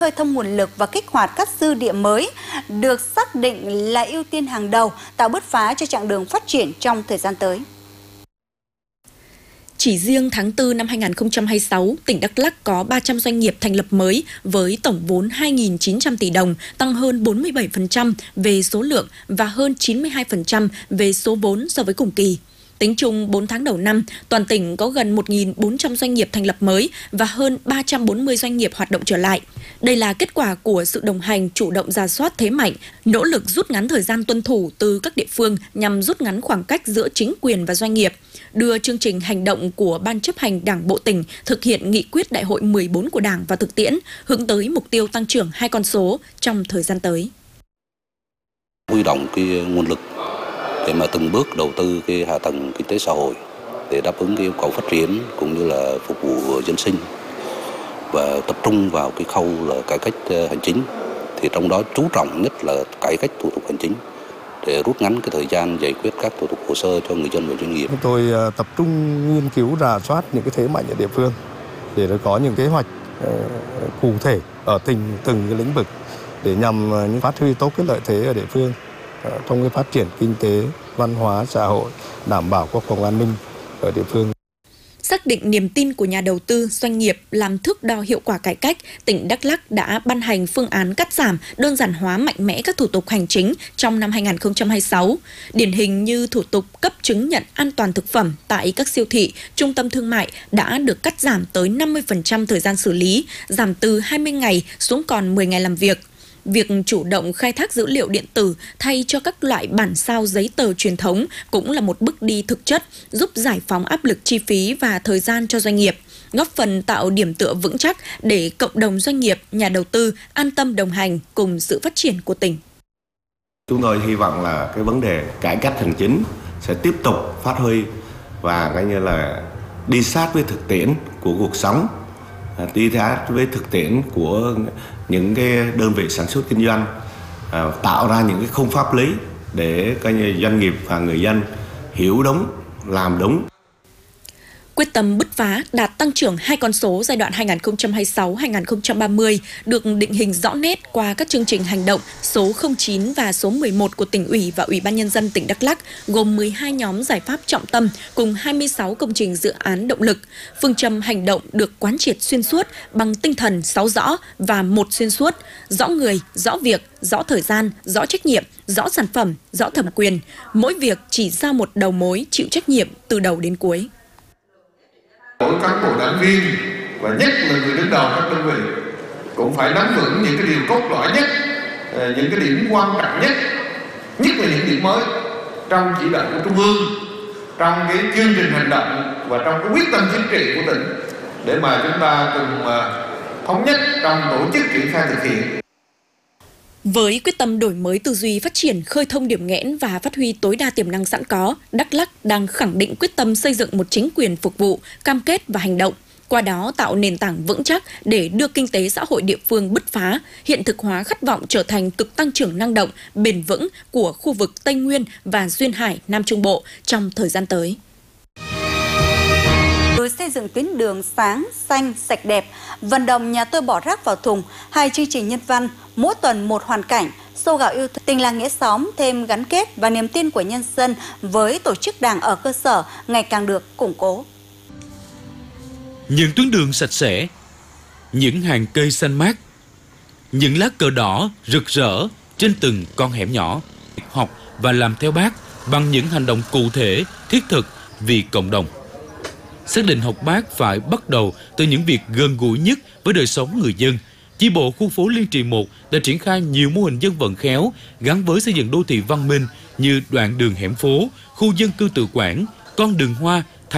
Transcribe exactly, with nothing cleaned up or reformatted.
khơi thông nguồn lực và kích hoạt các dư địa mới được xác định là ưu tiên hàng đầu, tạo bứt phá cho chặng đường phát triển trong thời gian tới. Chỉ riêng tháng tư năm hai nghìn không trăm hai mươi sáu, tỉnh Đắk Lắk có ba trăm doanh nghiệp thành lập mới với tổng vốn hai nghìn chín trăm tỷ đồng, tăng hơn bốn mươi bảy phần trăm về số lượng và hơn chín mươi hai phần trăm về số vốn so với cùng kỳ. Tính chung bốn tháng đầu năm, toàn tỉnh có gần một nghìn bốn trăm doanh nghiệp thành lập mới và hơn ba trăm bốn mươi doanh nghiệp hoạt động trở lại. Đây là kết quả của sự đồng hành chủ động rà soát thế mạnh, nỗ lực rút ngắn thời gian tuân thủ từ các địa phương nhằm rút ngắn khoảng cách giữa chính quyền và doanh nghiệp, đưa chương trình hành động của Ban chấp hành Đảng bộ tỉnh thực hiện nghị quyết Đại hội mười bốn của Đảng vào thực tiễn, hướng tới mục tiêu tăng trưởng hai con số trong thời gian tới. Huy động cái nguồn lực để mà từng bước đầu tư cái hạ tầng kinh tế xã hội để đáp ứng cái yêu cầu phát triển cũng như là phục vụ dân sinh, và tập trung vào cái khâu là cải cách hành chính, thì trong đó chú trọng nhất là cải cách thủ tục hành chính để rút ngắn cái thời gian giải quyết các thủ tục hồ sơ cho người dân và doanh nghiệp. Chúng tôi tập trung nghiên cứu rà soát những cái thế mạnh ở địa phương để có những kế hoạch cụ thể ở từng từng cái lĩnh vực để nhằm phát huy tốt cái lợi thế ở địa phương trong cái phát triển kinh tế, văn hóa, xã hội, đảm bảo quốc phòng an ninh ở địa phương. Xác định niềm tin của nhà đầu tư, doanh nghiệp làm thước đo hiệu quả cải cách, tỉnh Đắk Lắk đã ban hành phương án cắt giảm, đơn giản hóa mạnh mẽ các thủ tục hành chính trong năm hai nghìn không trăm hai mươi sáu. Điển hình như thủ tục cấp chứng nhận an toàn thực phẩm tại các siêu thị, trung tâm thương mại đã được cắt giảm tới năm mươi phần trăm thời gian xử lý, giảm từ hai mươi ngày xuống còn mười ngày làm việc. Việc chủ động khai thác dữ liệu điện tử thay cho các loại bản sao giấy tờ truyền thống cũng là một bước đi thực chất, giúp giải phóng áp lực chi phí và thời gian cho doanh nghiệp, góp phần tạo điểm tựa vững chắc để cộng đồng doanh nghiệp, nhà đầu tư an tâm đồng hành cùng sự phát triển của tỉnh. Chúng tôi hy vọng là cái vấn đề cải cách hành chính sẽ tiếp tục phát huy và coi như là đi sát với thực tiễn của cuộc sống, đi sát với thực tiễn của những cái đơn vị sản xuất kinh doanh, tạo ra những cái khung pháp lý để coi như doanh nghiệp và người dân hiểu đúng, làm đúng. Quyết tâm bứt phá đạt tăng trưởng hai con số giai đoạn hai nghìn không trăm hai mươi sáu đến hai nghìn không trăm ba mươi được định hình rõ nét qua các chương trình hành động số không chín và số mười một của tỉnh ủy và Ủy ban Nhân dân tỉnh Đắk Lắk, gồm mười hai nhóm giải pháp trọng tâm cùng hai mươi sáu công trình dự án động lực. Phương châm hành động được quán triệt xuyên suốt bằng tinh thần sáu rõ và một xuyên suốt: rõ người, rõ việc, rõ thời gian, rõ trách nhiệm, rõ sản phẩm, rõ thẩm quyền. Mỗi việc chỉ giao một đầu mối chịu trách nhiệm từ đầu đến cuối. Mỗi cán bộ đảng viên và nhất là người đứng đầu các đơn vị cũng phải nắm vững những cái điều cốt lõi nhất, những cái điểm quan trọng nhất, nhất là những điểm mới trong chỉ đạo của Trung ương, trong cái chương trình hành động và trong cái quyết tâm chính trị của tỉnh để mà chúng ta cùng thống nhất trong tổ chức triển khai thực hiện. Với quyết tâm đổi mới tư duy, phát triển, khơi thông điểm nghẽn và phát huy tối đa tiềm năng sẵn có, Đắk Lắk đang khẳng định quyết tâm xây dựng một chính quyền phục vụ, cam kết và hành động, qua đó tạo nền tảng vững chắc để đưa kinh tế xã hội địa phương bứt phá, hiện thực hóa khát vọng trở thành cực tăng trưởng năng động, bền vững của khu vực Tây Nguyên và Duyên Hải, Nam Trung Bộ trong thời gian tới. Xây dựng tuyến đường sáng, xanh, sạch đẹp, vận động nhà tôi bỏ rác vào thùng, hai chương trình nhân văn, mỗi tuần một hoàn cảnh, xô gạo yêu thương, tình làng nghĩa xóm thêm gắn kết và niềm tin của nhân dân với tổ chức đảng ở cơ sở ngày càng được củng cố. Những tuyến đường sạch sẽ, những hàng cây xanh mát, những lá cờ đỏ rực rỡ trên từng con hẻm nhỏ, học và làm theo Bác bằng những hành động cụ thể, thiết thực vì cộng đồng. Xác định học Bác phải bắt đầu từ những việc gần gũi nhất với đời sống người dân. Chi bộ khu phố Liên Trì một đã triển khai nhiều mô hình dân vận khéo gắn với xây dựng đô thị văn minh như đoạn đường hẻm phố, khu dân cư tự quản, con đường hoa